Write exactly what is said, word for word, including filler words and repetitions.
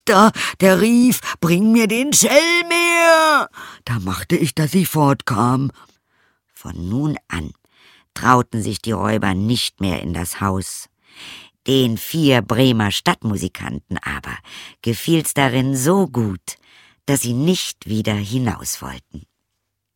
Ritter, der rief, »Bring mir den Schelm her!« Da machte ich, dass ich fortkam. Von nun an trauten sich die Räuber nicht mehr in das Haus. Den vier Bremer Stadtmusikanten aber gefiel's darin so gut, dass sie nicht wieder hinaus wollten.